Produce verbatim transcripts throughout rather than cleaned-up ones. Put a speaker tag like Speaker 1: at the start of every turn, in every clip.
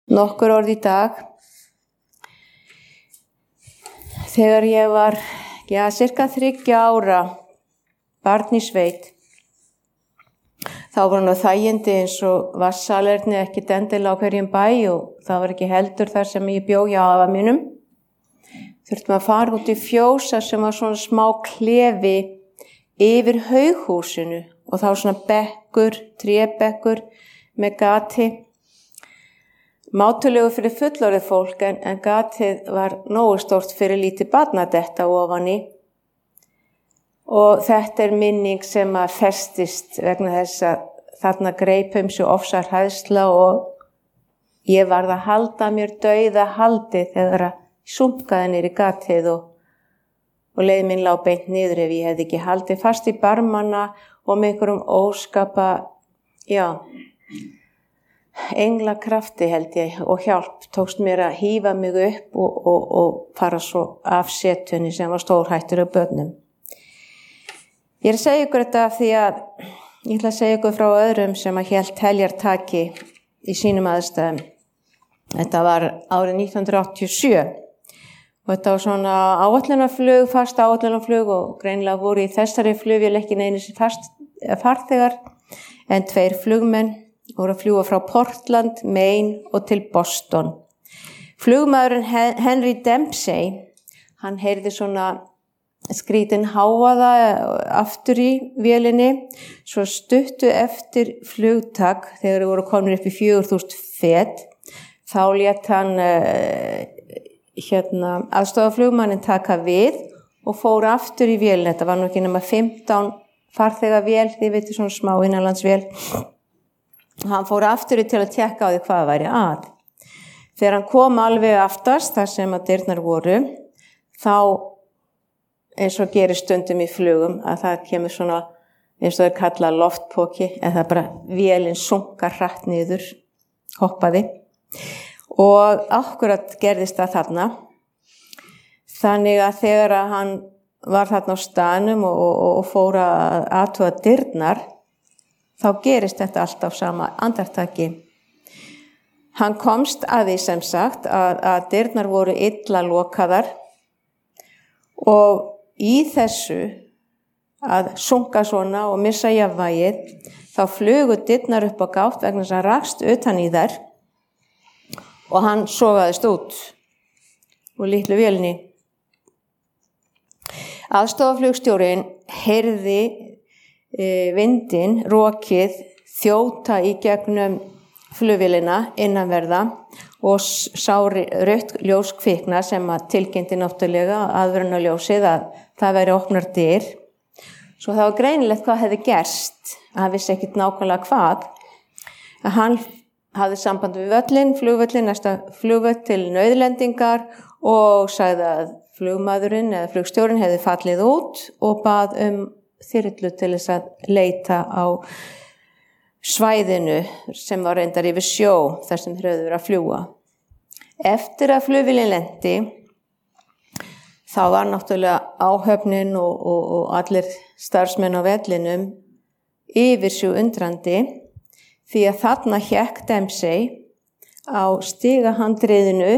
Speaker 1: nokkur orð í dag. Þegar ég var, já, cirka þriggja ára, barn í sveit, þá var nú þægindi eins og vassalerni ekki endilega á hverjum bæ og það var ekki heldur þar sem ég bjó hjá afa mínum. Þurftum að fara út í fjósa sem var svona smá klefi yfir haughúsinu og þá svona bekkur, trébekkur með gati. Mátulegu fyrir fullorðið fólk en, en gatið var nógu stórt fyrir lítið barn að detta ofan í. Og þetta er minning sem að festist vegna þess að þarna greipum svo ofsar hræðsla og ég varð að halda mér dauða haldi þegar að sunkaði niður í gatið og, og leið minn lá beint niður ef ég hefði ekki haldið fast í barmana og með einhverjum óskapa, já, englakrafti held ég og hjálp tókst mér að hífa mig upp og, og, og fara svo af setunni sem var stórhættur af börnum. Ég er að segja ykkur þetta því að ég ætla að segja ykkur frá öðrum sem að hélt heljartaki í sínum aðstæðum. Þetta var árið nítján hundruð áttatíu og sjö og þetta var svona áætlunarflug, fast áætlunarflug og greinilega voru í þessari flugvél ekki neinir fast farþegar en tveir flugmenn voru að fljúga frá Portland, Maine og til Boston. Flugmaðurinn Henry Dempsey, hann heyrði svona skrítin háaða aftur í vélinni, svo stuttu eftir flugtak þegar þeir voru komin upp í fjögur þúsund fet, þá lét hann uh, hérna, aðstofaflugmanninn taka við og fór aftur í vélinni. Þetta var nú ekki nema fimmtán farþega vél, þið veitir svona smá innanlandsvél. Hann fór aftur til að tjekka á því hvað væri að. Þegar hann kom alveg aftast, þar sem að dyrnar voru, þá eins og gerir stundum í flugum að það kemur svona eins og það er kallað loftpoki en það bara vélinn sunkar hratt niður, hoppaði og akkurat gerðist það þarna. Þannig að þegar að hann var þarna á staðnum og, og, og fór að athuga dyrnar þá gerist þetta alltaf sama andartaki. Hann komst að því sem sagt að, að dyrnar voru illa lokaðar og í þessu að sunka svona og missa jafnvægið, þá flugu dyrnar upp á gátt vegna þess að hann rakst utan í þær og hann sogaðist út úr litlu vélinni. Aðstofaflugstjórinn heyrði e, vindinn, rokið, þjóta í gegnum flugvélina innanverða og sá rautt ljós kvikna sem að tilkynnti náttúrulega aðvörunarljósið að það væri opnar dyr. Svo það var greinilegt hvað hefði gerst, að hann vissi ekkert nákvæmlega hvað. Að hann hafði samband við völlin, flugvöllin, næsta flugvöll til nauðlendingar og sagði að flugmaðurinn eða flugstjórinn hefði fallið út og bað um þyrlu til þess að leita á svæðinu sem var reyndar yfir sjó þar sem þeir höfðu verið að fljúga. Eftir að flugvélin lenti, þá var náttúrulega áhöfnin og, og, og allir starfsmenn á vellinum yfir sig undrandi því að þarna hékk Dempsey á stigahandriðinu.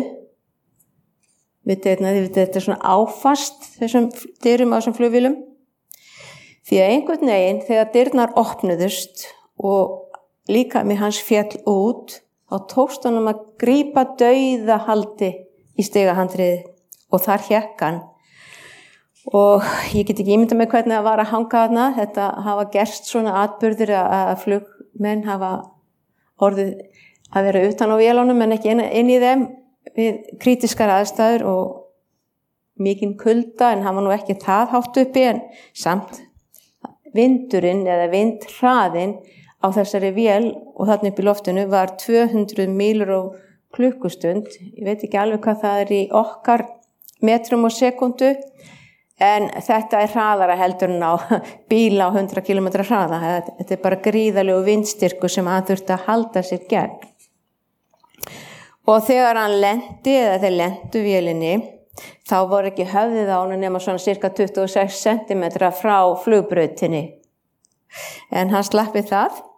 Speaker 1: Vitið þetta er svona áfast þessum dyrum á þessum flugvélum. Því að einhvern veginn þegar dyrnar opnuðust og líka með hans féll út, þá tókst honum að grípa dauða haldi í stigahandriðið og þar hékk hann. Og ég get ekki ímyndað með hvernig það var að hanga þarna. Þetta hafa gerst svona atburðir að flugmenn hafa orðið að vera utan á vélunum en ekki inn, inn í þeim við krítiskar aðstæður og mikinn kulda en hann var nú ekki það hátt uppi en samt vindurinn eða vindhraðinn á þessari vél og þarna upp í loftinu var tvö hundruð mílur á klukkustund. Ég veit ekki alveg hvað það er í okkar metrum og sekundu en þetta er hraðara heldur en á bíla á hundrað kílómetra hraða. Þetta er bara gríðarlegu vindstyrkur sem hann þurfti að halda sér gegn. Og þegar hann lenti eða þeir lentu vélinni þá voru ekki höfðið á honum nema svona cirka tuttugu og sex sentimetra frá flugbrautinni. En hann slapp við það.